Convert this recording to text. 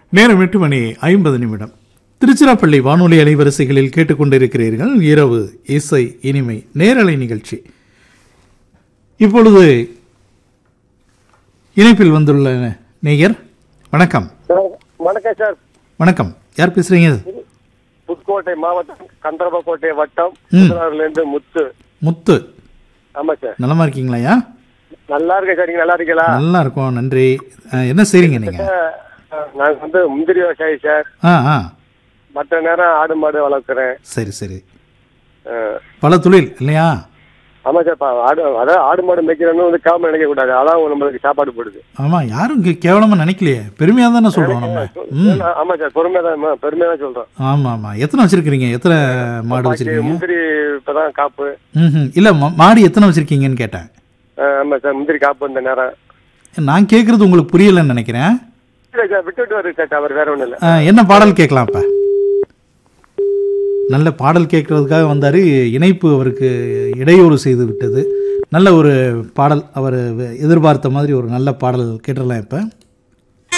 நேரம் 8:50. திருச்சிராப்பள்ளி வானொலி அலைவரிசைகளில் கேட்டுக்கொண்டிருக்கிறீர்கள் இரவு இசை இனிமை நேரலை நிகழ்ச்சி. இப்பொழுது இணைப்பில் வந்துள்ள நேயர். வணக்கம். வணக்கம் சார். வணக்கம். யார் பேசுறீங்க? புதுக்கோட்டை மாவட்டம் கந்தரப்பக்கோட்டை வட்டம் முத்து. முத்து. ஆமா சார். நலமா இருக்கீங்களா? நல்லா இருக்கேன் சார். நீங்க நல்லா இருக்கீங்களா? நல்லா இருக்கோம், நன்றி. என்ன செய்றீங்க நீங்க? நான் முந்திரி விவசாயி சார். மற்ற நேரம் ஆடு மாடு வளர்க்குறேன். சரி சரி. பல தொழில் இல்லையா? ஆமா சார். ஆடு மாடு மேய்க்கிறோன்னு கேவலமா நினைக்க கூடாது. அதான் நம்மளுக்கு சாப்பாடு போடுது. ஆமா, யாரும் கேவலமா நினைக்கலையே, பெருமையா தானே சொல்றோம் நம்ம. ஆமா சார், பெருமையா தான் சொல்றோம். ஆமா ஆமா. எத்தனை வச்சிருக்கீங்க? எத்தனை மாடு வச்சிருக்கீங்க? முந்திரி இப்பதான் காப்பு. இல்ல, மாடு எத்தனை வச்சிருக்கீங்கன்னு கேட்டேன். ஆமா சார், முந்திரி காப்பு. இந்த நேரம் நான் கேக்குறது உங்களுக்கு புரியலன்னு நினைக்கிறேன். விட்டு வருது சார். அவர் வேற ஒண்ணு இல்ல. என்ன பாடல் கேட்கலாம்? இப்ப நல்ல பாடல் கேட்கறதுக்காக வந்தாரு. இணைப்பு அவருக்கு இடையூறு செய்து விட்டது. நல்ல ஒரு பாடல், அவர் எதிர்பார்த்த மாதிரி ஒரு நல்ல பாடல் கேட்டுடலாம் இப்ப.